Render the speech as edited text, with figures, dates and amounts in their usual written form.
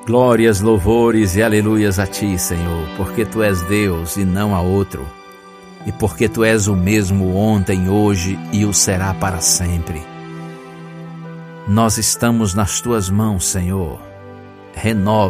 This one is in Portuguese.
Glórias, louvores e aleluias a Ti, Senhor, porque Tu és Deus e não há outro, e porque Tu és o mesmo ontem, hoje e o será para sempre. Nós estamos nas Tuas mãos, Senhor. Renova